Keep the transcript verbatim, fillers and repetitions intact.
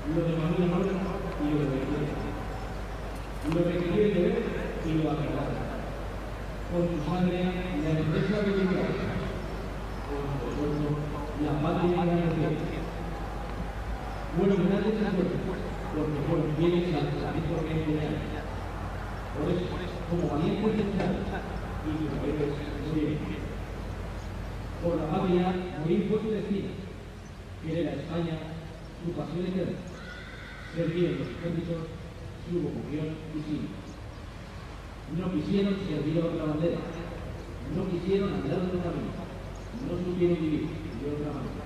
lo de Manuel Amor y lo de quiere. Lo que quiere ver y lo agrada. Con su sangre, la empresa de vida. Con su esfuerzo, la patria de la nación. Fueron grandes esfuerzos, porque fueron fieles al servicio que tenían. Por eso, como valientes lucharon y como héroes murieron. Por la patria, morir fue su destino. Querer a España, su pasión eterna. Servir en los ejércitos, su vocación y signo. No quisieron servir a otra bandera. No quisieron andar otro camino. No supieron vivir de otra manera.